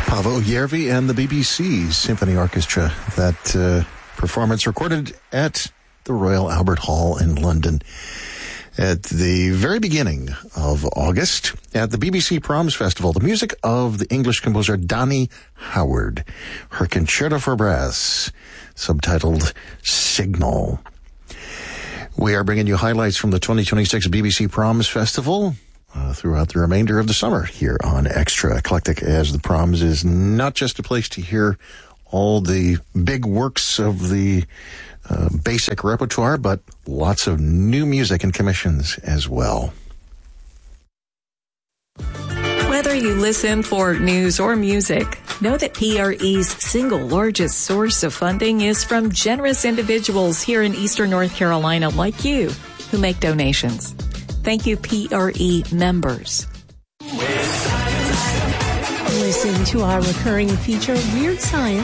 Paavo Järvi and the BBC Symphony Orchestra. That performance recorded at the Royal Albert Hall in London at the very beginning of August at the BBC Proms Festival. The music of the English composer Donny Howard, her Concerto for Brass, subtitled Signal. We are bringing you highlights from the 2026 BBC Proms Festival throughout the remainder of the summer here on Extra Eclectic, as the Proms is not just a place to hear all the big works of the basic repertoire, but lots of new music and commissions as well. Whether you listen for news or music, know that PRE's single largest source of funding is from generous individuals here in Eastern North Carolina like you who make donations. Thank you, PRE members. Listen to our recurring feature, Weird Science.